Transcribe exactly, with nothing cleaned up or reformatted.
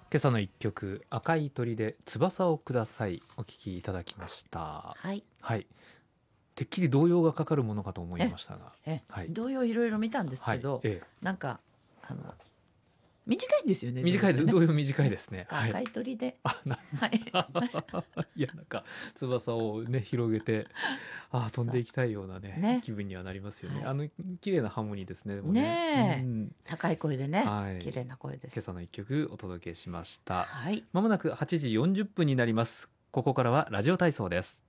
今朝の一曲、赤い鳥で翼をください、お聞きいただきました。 はい、 はい、てっきり童謡がかかるものかと思いましたが、 えはい、 童謡いろいろ見たんですけど、 はい、ええ、 なんかあの短いんですよね。 短いです。 ね、 童謡短いですね。 赤い鳥で、 あなはい、 いやなんか翼をね広げてあ飛んでいきたいようなねね気分にはなりますよね。 はい、 あの綺麗なハーモニーですね。でもねね、 え、 うん、 高い声でね、 はい、 綺麗な声です。 今朝の一曲お届けしました。 はい。 まもなくはちじよんじゅっぷんになります。ここからはラジオ体操です。